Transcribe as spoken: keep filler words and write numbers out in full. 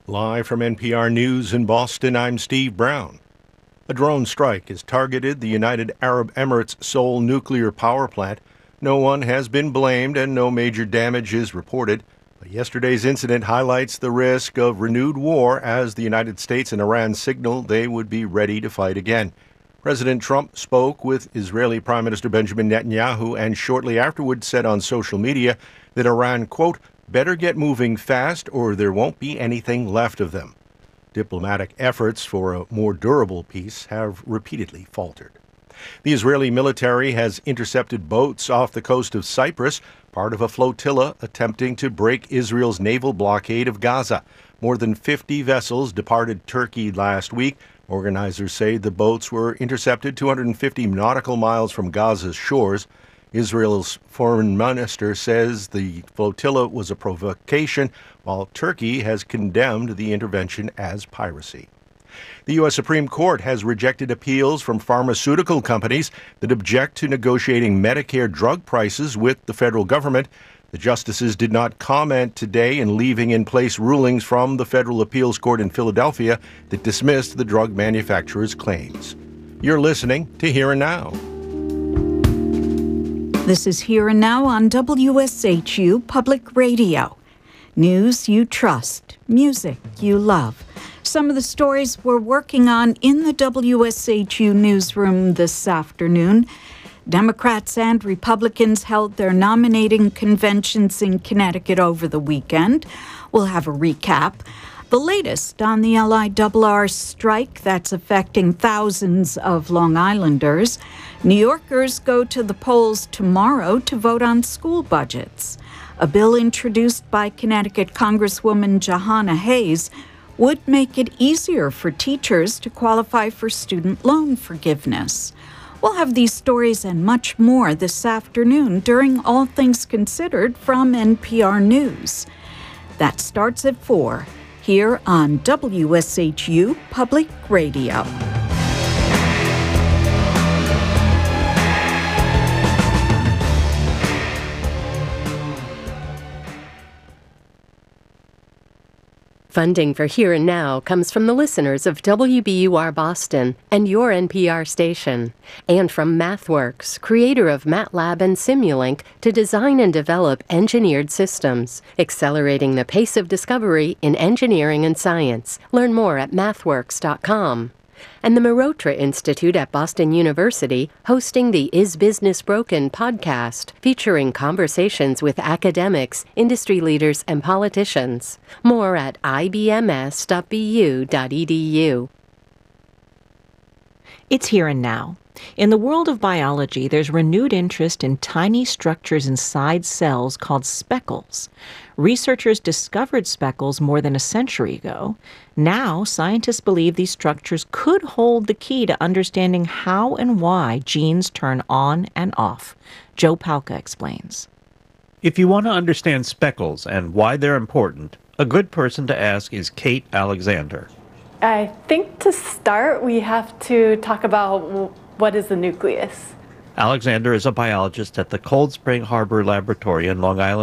Live from N P R News in Boston, I'm Steve Brown. A drone strike has targeted the United Arab Emirates' Seoul nuclear power plant. No one has been blamed and no major damage is reported. But yesterday's incident highlights the risk of renewed war as the United States and Iran signaled they would be ready to fight again. President Trump spoke with Israeli Prime Minister Benjamin Netanyahu and shortly afterwards said on social media that Iran, quote, better get moving fast or there won't be anything left of them. Diplomatic efforts for a more durable peace have repeatedly faltered. The Israeli military has intercepted boats off the coast of Cyprus, part of a flotilla attempting to break Israel's naval blockade of Gaza. More than fifty vessels departed Turkey last week. Organizers say the boats were intercepted two hundred fifty nautical miles from Gaza's shores. Israel's foreign minister says the flotilla was a provocation, while Turkey has condemned the intervention as piracy. The U S Supreme Court has rejected appeals from pharmaceutical companies that object to negotiating Medicare drug prices with the federal government. The justices did not comment today in leaving in place rulings from the Federal Appeals Court in Philadelphia that dismissed the drug manufacturer's claims. You're listening to Here and Now. This is Here and Now on W S H U Public Radio. News you trust, music you love. Some of the stories we're working on in the W S H U newsroom this afternoon. Democrats and Republicans held their nominating conventions in Connecticut over the weekend. We'll have a recap. The latest on the L I R R strike that's affecting thousands of Long Islanders. New Yorkers go to the polls tomorrow to vote on school budgets. A bill introduced by Connecticut Congresswoman Jahana Hayes would make it easier for teachers to qualify for student loan forgiveness. We'll have these stories and much more this afternoon during All Things Considered from N P R News. That starts at four here on W S H U Public Radio. Funding for Here and Now comes from the listeners of W B U R Boston and your N P R station, and from MathWorks, creator of MATLAB and Simulink, to design and develop engineered systems, accelerating the pace of discovery in engineering and science. Learn more at mathworks dot com. And the Mehrotra Institute at Boston University, hosting the Is Business Broken podcast, featuring conversations with academics, industry leaders, and politicians. More at I B M S dot B U dot E D U. It's Here and Now. In the world of biology, there's renewed interest in tiny structures inside cells called speckles. Researchers discovered speckles more than a century ago. Now, scientists believe these structures could hold the key to understanding how and why genes turn on and off. Joe Palca explains. If you want to understand speckles and why they're important, a good person to ask is Kate Alexander. I think to start, we have to talk about what is the nucleus. Alexander is a biologist at the Cold Spring Harbor Laboratory in Long Island,